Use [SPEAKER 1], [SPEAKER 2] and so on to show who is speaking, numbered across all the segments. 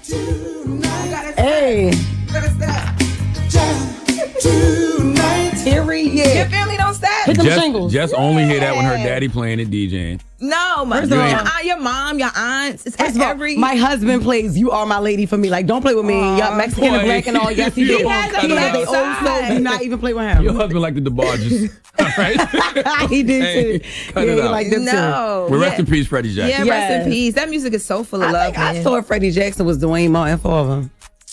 [SPEAKER 1] Hey.
[SPEAKER 2] Period.
[SPEAKER 3] Your family don't stop.
[SPEAKER 1] Hit them shingles.
[SPEAKER 4] Just only hear that when her daddy playing it DJing.
[SPEAKER 3] No, your mom, your aunts. It's
[SPEAKER 1] First of all, my husband plays "You Are My Lady" for me. Like, don't play with me. Y'all Mexican and black and all. Yes, he do.
[SPEAKER 3] has a
[SPEAKER 1] He
[SPEAKER 3] black
[SPEAKER 1] has old
[SPEAKER 3] side.
[SPEAKER 1] soul. Do not even play with him.
[SPEAKER 4] Your husband like the DeBarges. All right?
[SPEAKER 1] He did
[SPEAKER 4] Hey,
[SPEAKER 1] too.
[SPEAKER 4] cut it
[SPEAKER 1] he
[SPEAKER 4] out.
[SPEAKER 1] like them
[SPEAKER 3] No.
[SPEAKER 4] Well, rest in peace, Freddie Jackson.
[SPEAKER 3] Yeah, rest
[SPEAKER 1] Yes.
[SPEAKER 3] in peace. That music is so full of
[SPEAKER 1] I
[SPEAKER 3] love,
[SPEAKER 1] think I
[SPEAKER 3] man.
[SPEAKER 1] thought Freddie Jackson was Dwayne Martin for him.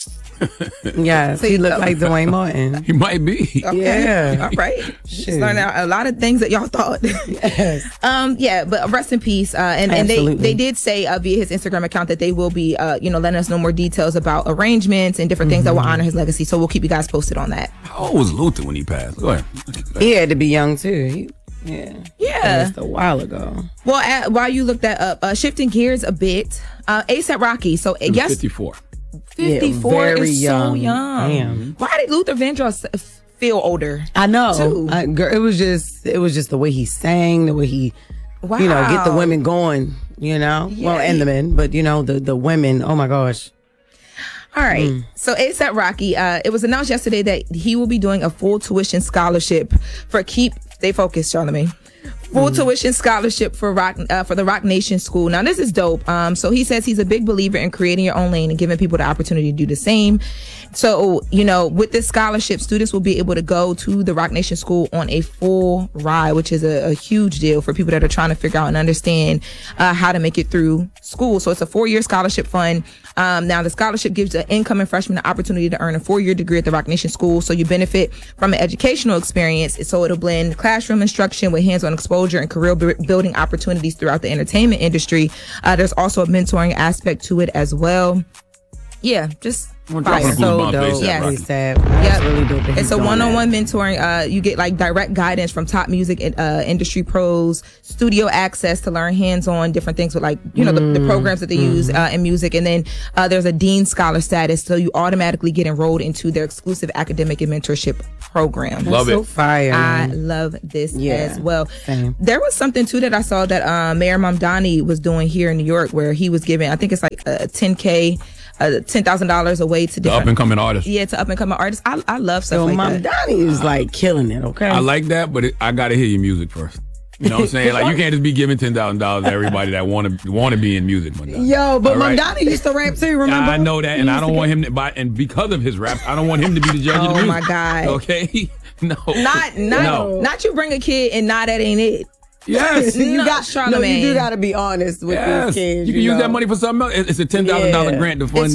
[SPEAKER 1] Yes, he looked like Dwayne Martin.
[SPEAKER 4] He might be.
[SPEAKER 3] Okay.
[SPEAKER 1] Yeah.
[SPEAKER 3] All right. Just learned out a lot of things that y'all thought.
[SPEAKER 1] Yes.
[SPEAKER 3] Yeah, but rest in peace. And they did say via his Instagram account that they will be, letting us know more details about arrangements and different things that will honor his legacy. So we'll keep you guys posted on that.
[SPEAKER 4] How old was Luther when he passed? Go ahead.
[SPEAKER 1] He had to be young too. Yeah.
[SPEAKER 3] Yeah.
[SPEAKER 1] Just a while ago.
[SPEAKER 3] Well, while you looked that up, shifting gears a bit, A$AP Rocky. So
[SPEAKER 4] He was
[SPEAKER 3] yes,
[SPEAKER 4] 54.
[SPEAKER 3] 54
[SPEAKER 1] very
[SPEAKER 3] is
[SPEAKER 1] young.
[SPEAKER 3] so young.
[SPEAKER 1] Damn.
[SPEAKER 3] Why did Luther Vandross feel older?
[SPEAKER 1] I know.
[SPEAKER 3] Too.
[SPEAKER 1] Girl, it was just the way he sang, the way he, get the women going. Well, and the men, but the women. Oh my gosh.
[SPEAKER 3] All right. So A$AP Rocky, it was announced yesterday that he will be doing a full tuition scholarship for Stay focused, Charlamagne. Full tuition scholarship for the Rock Nation School. Now, this is dope. So he says he's a big believer in creating your own lane and giving people the opportunity to do the same. So, with this scholarship, students will be able to go to the Rock Nation School on a full ride, which is a huge deal for people that are trying to figure out and understand how to make it through school. So it's a 4-year scholarship fund. Now, the scholarship gives the incoming freshman the opportunity to earn a 4-year degree at the Rock Nation School. So you benefit from an educational experience. So it'll blend classroom instruction with hands-on exposure and career building opportunities throughout the entertainment industry. There's also a mentoring aspect to it as well. Yeah, just
[SPEAKER 4] I'm dropping a
[SPEAKER 1] So
[SPEAKER 4] blue bomb
[SPEAKER 1] dope.
[SPEAKER 4] face,
[SPEAKER 3] Yes.
[SPEAKER 4] Rocky.
[SPEAKER 1] That's really dope. that he's
[SPEAKER 3] It's a
[SPEAKER 1] doing
[SPEAKER 3] one-on-one mentoring. You get like direct guidance from top music industry pros, studio access to learn hands-on different things with the programs that they use in music. And then there's a Dean Scholar status. So you automatically get enrolled into their exclusive academic and mentorship program.
[SPEAKER 4] Love
[SPEAKER 1] So
[SPEAKER 4] it.
[SPEAKER 1] fire.
[SPEAKER 3] I
[SPEAKER 1] man.
[SPEAKER 3] love this
[SPEAKER 1] Yeah,
[SPEAKER 3] as well.
[SPEAKER 1] same.
[SPEAKER 3] There was something too that I saw that Mayor Mamdani was doing here in New York, where he was giving, I think it's like $10,000 away to
[SPEAKER 4] The
[SPEAKER 3] different
[SPEAKER 4] up and coming artist.
[SPEAKER 3] to up and coming artists. I love stuff
[SPEAKER 1] So
[SPEAKER 3] like
[SPEAKER 1] Mom
[SPEAKER 3] that.
[SPEAKER 1] Donnie is like killing it. Okay.
[SPEAKER 4] I like that, but I got to hear your music first. You know what I'm saying? Like, you can't just be giving $10,000 to everybody that want to be in music.
[SPEAKER 1] Yo, but
[SPEAKER 4] All
[SPEAKER 1] Mom
[SPEAKER 4] right.
[SPEAKER 1] Donnie used to rap too. Remember?
[SPEAKER 4] I know that, and I don't want him to buy. And because of his rap, I don't want him to be the judge of the
[SPEAKER 3] Oh
[SPEAKER 4] music.
[SPEAKER 3] my God.
[SPEAKER 4] Okay, no,
[SPEAKER 3] Not you bring a kid and that ain't it.
[SPEAKER 4] Yes,
[SPEAKER 1] you
[SPEAKER 3] No,
[SPEAKER 1] got
[SPEAKER 3] Charlamagne.
[SPEAKER 1] you do got to be honest with
[SPEAKER 4] yes.
[SPEAKER 1] these kids.
[SPEAKER 4] You can use that money for something else. It's a $10,000
[SPEAKER 1] Yeah.
[SPEAKER 4] grant to fund,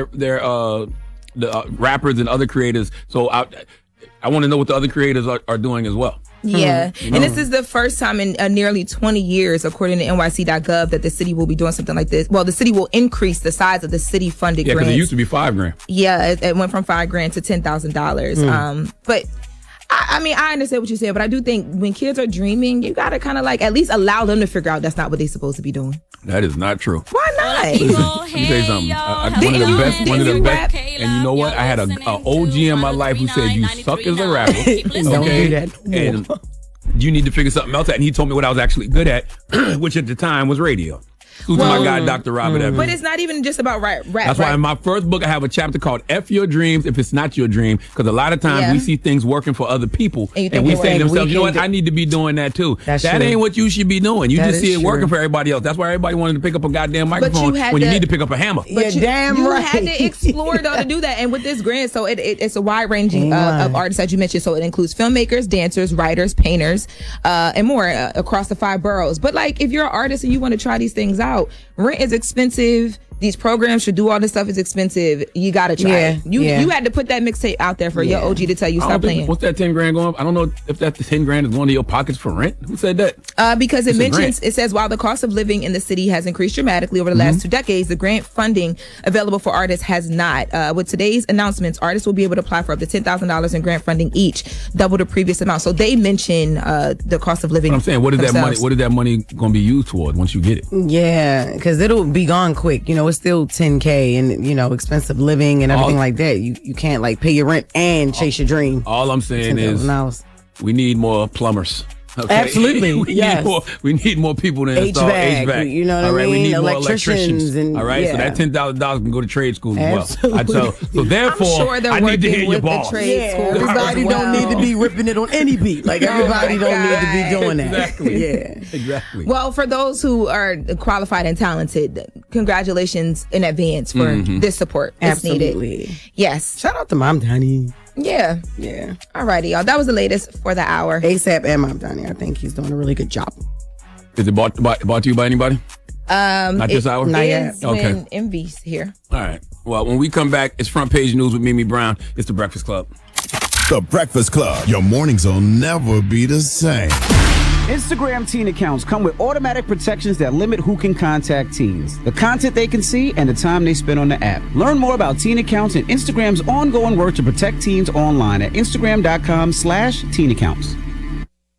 [SPEAKER 4] the rappers and other creators. So I want to know what the other creators are doing as well.
[SPEAKER 3] Yeah. And this is the first time in nearly 20 years, according to NYC.gov, that the city will be doing something like this. Well, the city will increase the size of the city funded
[SPEAKER 4] Yeah, because
[SPEAKER 3] grants.
[SPEAKER 4] it used to be $5,000.
[SPEAKER 3] Yeah, it went from $5,000 to $10,000. But I mean, I understand what you said, but I do think when kids are dreaming, you gotta kind of like at least allow them to figure out that's not what they're supposed to be doing.
[SPEAKER 4] That is not true.
[SPEAKER 3] Why not?
[SPEAKER 4] Listen, let me tell you something. One of the best. And you know what? I had an OG in my life who said, "You suck as a rapper." Okay?
[SPEAKER 1] Don't do that.
[SPEAKER 4] And you need to figure something else out. And he told me what I was actually good at, which at the time was radio. Who's my guy, Dr. Robert Evans.
[SPEAKER 3] But it's not even just about rap.
[SPEAKER 4] That's why in my first book, I have a chapter called F Your Dreams If It's Not Your Dream. Because a lot of times
[SPEAKER 3] Yeah.
[SPEAKER 4] we see things working for other people.
[SPEAKER 3] And you think
[SPEAKER 4] And we
[SPEAKER 3] you're
[SPEAKER 4] say to
[SPEAKER 3] right.
[SPEAKER 4] themselves, you know what? I need to be doing that too.
[SPEAKER 1] That's
[SPEAKER 4] That
[SPEAKER 1] true.
[SPEAKER 4] ain't what you should be doing. You
[SPEAKER 1] That
[SPEAKER 4] just
[SPEAKER 1] is
[SPEAKER 4] see it working
[SPEAKER 1] true.
[SPEAKER 4] for everybody else. That's why everybody wanted to pick up a goddamn microphone
[SPEAKER 3] had
[SPEAKER 4] when you
[SPEAKER 3] to-
[SPEAKER 4] need to pick up a hammer.
[SPEAKER 1] You're damn
[SPEAKER 3] you
[SPEAKER 1] right.
[SPEAKER 3] had to explore though to do that, and with this grant, so it's a wide ranging of artists that you mentioned. So it includes filmmakers, dancers, writers, painters, and more across the 5 boroughs. But like, if you're an artist and you want to try these things out, rent is expensive. These programs should do all this stuff is expensive. You gotta try it. You had to put that mixtape out there for your OG to tell you
[SPEAKER 4] I
[SPEAKER 3] stop
[SPEAKER 4] don't think-
[SPEAKER 3] playing.
[SPEAKER 4] What's that $10,000 going? I don't know if that $10,000 is going to your pockets for rent. Who said that?
[SPEAKER 3] Because it
[SPEAKER 4] It's a
[SPEAKER 3] mentions,
[SPEAKER 4] grant.
[SPEAKER 3] it says, while the cost of living in the city has increased dramatically over the last 2 decades, the grant funding available for artists has not. With today's announcements, artists will be able to apply for up to $10,000 in grant funding each, double the previous amount. So they mention the cost of living.
[SPEAKER 4] But I'm saying, what is that money?
[SPEAKER 3] themselves.
[SPEAKER 4] What is that money going to be used toward once you get it?
[SPEAKER 1] Yeah, because it'll be gone quick. It's still $10K and expensive living and everything like that. You can't like pay your rent and chase your dream.
[SPEAKER 4] All I'm saying is
[SPEAKER 1] $10,000.
[SPEAKER 4] we need more plumbers. Okay?
[SPEAKER 1] Absolutely,
[SPEAKER 4] we need more people to install HVAC.
[SPEAKER 1] You know what I mean?
[SPEAKER 4] We need
[SPEAKER 1] Electricians.
[SPEAKER 4] more electricians. All right, so that $10,000 can go to trade school as well. So therefore,
[SPEAKER 3] I'm sure they're
[SPEAKER 4] I need to hear your
[SPEAKER 3] with
[SPEAKER 4] boss.
[SPEAKER 3] the trade school.
[SPEAKER 1] Everybody don't need to be ripping it on any beat. Like everybody don't need to be doing that.
[SPEAKER 4] Exactly.
[SPEAKER 1] Yeah.
[SPEAKER 4] Exactly.
[SPEAKER 3] Well, for those who are qualified and talented, congratulations in advance for this support. It's needed. Yes.
[SPEAKER 1] Shout out to Mom Donnie.
[SPEAKER 3] Yeah.
[SPEAKER 1] Yeah.
[SPEAKER 3] Alrighty, y'all. That was the latest for the hour.
[SPEAKER 1] ASAP and Mom Donnie. I think he's doing a really good job.
[SPEAKER 4] Is it bought to you by anybody? Not this hour?
[SPEAKER 1] Not yet.
[SPEAKER 3] Okay. When Envy's here.
[SPEAKER 4] All right. Well, when we come back, it's Front Page News with Mimi Brown. It's The Breakfast Club.
[SPEAKER 2] The Breakfast Club. Your mornings will never be the same.
[SPEAKER 5] Instagram teen accounts come with automatic protections that limit who can contact teens, the content they can see, and the time they spend on the app. Learn more about teen accounts and Instagram's ongoing work to protect teens online at Instagram.com/teen accounts.